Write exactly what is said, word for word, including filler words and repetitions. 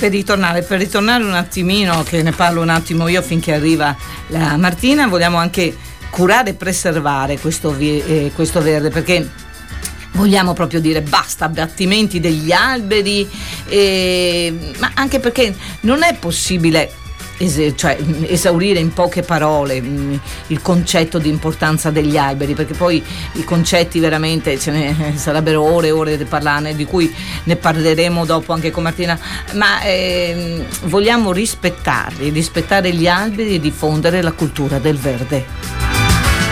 per ritornare, per ritornare un attimino, che ne parlo un attimo io finché arriva la Martina, vogliamo anche curare e preservare questo, vi- eh, questo verde, perché vogliamo proprio dire basta abbattimenti degli alberi, eh, ma anche perché non è possibile es- cioè, esaurire in poche parole mh, il concetto di importanza degli alberi, perché poi i concetti veramente ce ne sarebbero ore e ore di parlarne, di cui ne parleremo dopo anche con Martina, ma eh, vogliamo rispettarli, rispettare gli alberi e diffondere la cultura del verde.